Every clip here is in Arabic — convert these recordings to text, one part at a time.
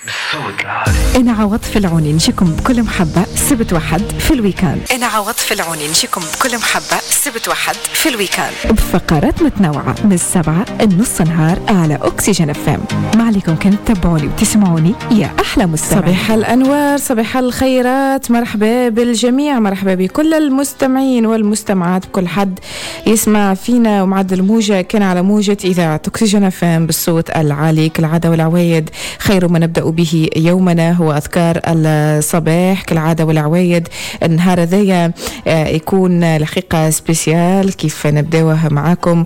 أنا عواطف العوني نجيكم بكل محبة سبت واحد في الويكاند. أنا عواطف العوني نجيكم بكل محبة سبت واحد في الويكاند بفقرات متنوعة من 7 النص نهار على أكسجين FM. ما عليكم كنت تتابعوني وتسمعوني يا أحلى مستمعين. صباح الأنوار، صباح الخيرات، مرحبا بالجميع، مرحبا بكل المستمعين والمستمعات، بكل حد يسمع فينا ومعدل الموجة كان على موجة إذاعة أكسجين FM بالصوت العالي كالعادة والعوايد. خير ما نبدأ به يومنا هو أذكار الصباح كالعادة والعوايد. النهار ذا يكون الحقيقة سبيسيال كيف نبدأوه معاكم،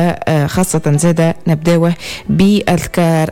وخاصة زادة نبدأوه بأذكار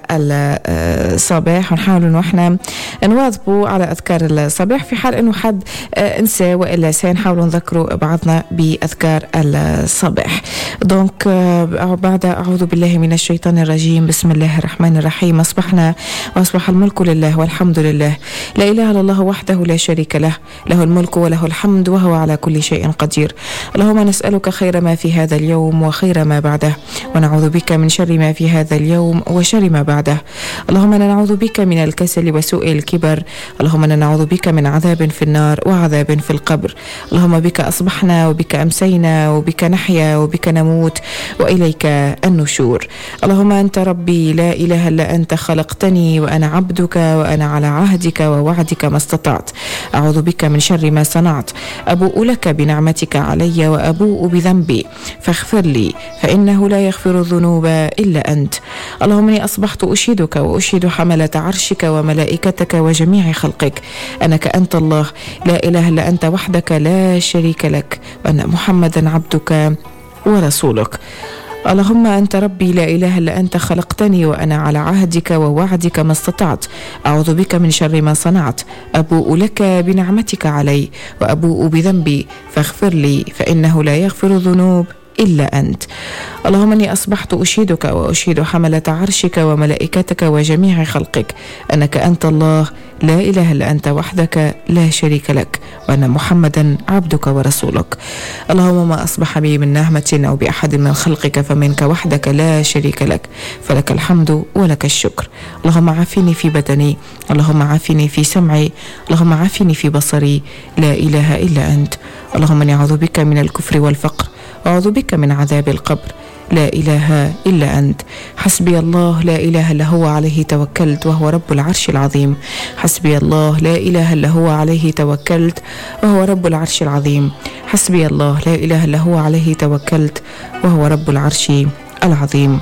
الصباح، ونحاول أنه احنا نواظبوا على أذكار الصباح في حال أنه حد انسى وإلا سنحاول نذكروا بعضنا بأذكار الصباح. دونك بعد أعوذ بالله من الشيطان الرجيم، بسم الله الرحمن الرحيم. أصبحنا وأصبح الملك لله والحمد لله، لا إله إلا الله وحده لا شريك له، له الملك وله الحمد وهو على كل شيء قدير. اللهم نسألك خير ما في هذا اليوم وخير ما بعده، ونعوذ بك من شر ما في هذا اليوم وشر ما بعده. اللهم نعوذ بك من الكسل وسوء الكبر، اللهم نعوذ بك من عذاب في النار وعذاب في القبر. اللهم بك أصبحنا وبك أمسينا وبك نحيا وبك نموت وإليك النشور. اللهم أنت ربي لا إله إلا أنت، خلقتني وأنا عبدك وأنا على عهدك ووعدك ما استطعت. أعوذ بك من شر ما صنعت، أبوء لك بنعمتك علي وأبوء بذنبي فاغفر لي فإنه لا يغفر الذنوب إلا أنت. اللهم إني أصبحت أشهدك وأشهد حملة عرشك وملائكتك وجميع خلقك أنك أنت الله لا إله إلا أنت وحدك لا شريك لك، وأن محمدا عبدك ورسولك. اللهم أنت ربي لا إله إلا أنت، خلقتني وأنا على عهدك ووعدك ما استطعت. أعوذ بك من شر ما صنعت، أبوء لك بنعمتك علي وأبوء بذنبي فاغفر لي فإنه لا يغفر الذنوب إلا أنت. اللهم إني أصبحت أشهدك وأشهد حملة عرشك وملائكتك وجميع خلقك أنك أنت الله لا إله إلا أنت وحدك لا شريك لك، وأن محمدا عبدك ورسولك. اللهم ما أصبح بي من نعمة أو بأحد من خلقك فمنك وحدك لا شريك لك، فلك الحمد ولك الشكر. اللهم عافني في بدني، اللهم عافني في سمعي، اللهم عافني في بصري، لا إله إلا أنت. اللهم إني أعوذ بك من الكفر والفقر، أعوذ بك من عذاب القبر، لا إله إلا أنت. حسبي الله لا إله إلا هو عليه توكلت وهو رب العرش العظيم. حسبي الله لا إله إلا هو عليه توكلت وهو رب العرش العظيم. حسبي الله لا إله إلا هو عليه توكلت وهو رب العرش العظيم.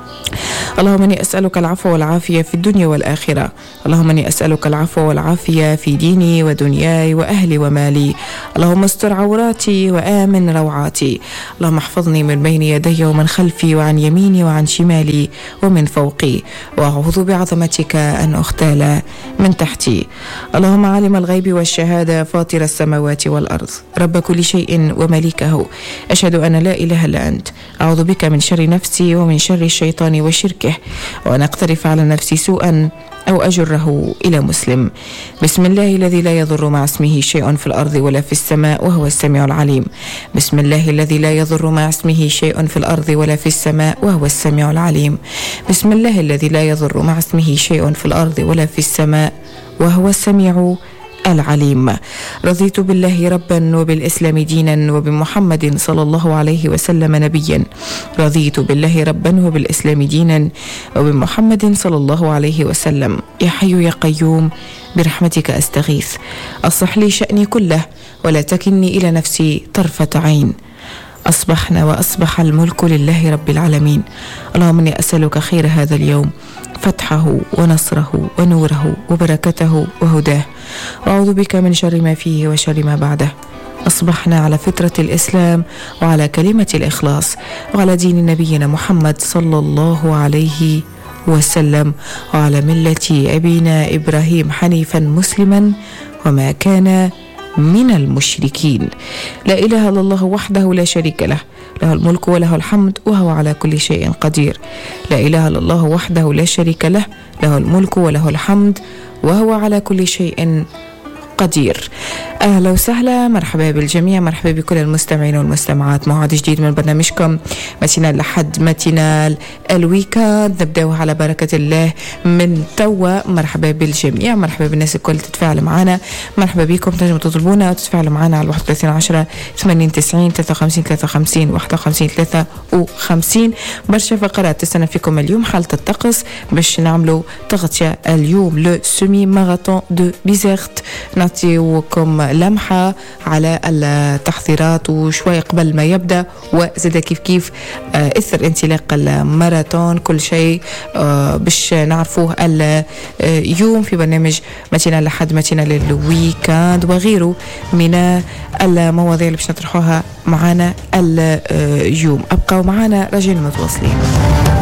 اللهم إني أسألك العفو والعافية في الدنيا والآخرة. اللهم إني أسألك العفو والعافية في ديني ودنياي وأهلي ومالي. اللهم استر عوراتي وآمن روعاتي. اللهم احفظني من بين يدي ومن خلفي وعن يميني وعن شمالي ومن فوقي، وأعوذ بعظمتك أن أختال من تحتي. اللهم عالم الغيب والشهادة، فاطر السماوات والأرض، رب كل شيء ومليكه، أشهد أن لا إله إلا أنت. أعوذ بك من شر نفسي ومن شر الشيطان وشركه، وأن أقترف على نفسي سوءا أو أجره إلى مسلم. بسم الله الذي لا يضر مع اسمه شيء في الأرض ولا في السماء وهو السميع العليم. بسم الله الذي لا يضر مع اسمه شيء في الأرض ولا في السماء وهو السميع العليم. بسم الله الذي لا يضر مع اسمه شيء في الأرض ولا في السماء وهو السميع العليم. رضيت بالله ربا وبالإسلام دينا وبمحمد صلى الله عليه وسلم نبيا. رضيت بالله ربا وبالإسلام دينا وبمحمد صلى الله عليه وسلم. يا حي يا قيوم برحمتك أستغيث، أصلح لي شأني كله ولا تكلني إلى نفسي طرفة عين. أصبحنا وأصبح الملك لله رب العالمين. اللهم إني أسألك خير هذا اليوم، فتحه ونصره ونوره وبركته وهداه، وأعوذ بك من شر ما فيه وشر ما بعده. أصبحنا على فطرة الإسلام وعلى كلمة الإخلاص وعلى دين نبينا محمد صلى الله عليه وسلم وعلى ملة أبينا إبراهيم حنيفا مسلما وما كان من المشركين. لا إله إلا الله وحده لا شريك له، له الملك وله الحمد وهو على كل شيء قدير. لا إله إلا الله وحده لا شريك له، له الملك وله الحمد وهو على كل شيء قدير. أهلا وسهلا، مرحبا بالجميع، مرحبا بكل المستمعين والمستمعات. موعد جديد من برنامجكم ماتينال لحد ماتينال الويكاند، نبدأ على بركة الله من توا. مرحبا بالجميع، مرحبا بالناس الكل تتفاعل معنا، مرحبا بكم. تنجموا تطلبونا وتتفاعلوا معنا على 31/10/80/90 53 برشا فقرات تستنى فيكم اليوم. حالة الطقس باش نعملوا تغطية اليوم لو سومي ماراثون دو بيزيرت، نعطيوكم لمحة على التحضيرات وشوي قبل ما يبدأ، وزاد كيف إثر انطلاق الماراثون كل شيء باش نعرفوه اليوم في برنامج ماتينال لحد ماتينال الويكاند، وغيره من المواضيع اللي باش نطرحوها معنا اليوم. أبقوا معنا راجعين متواصلين.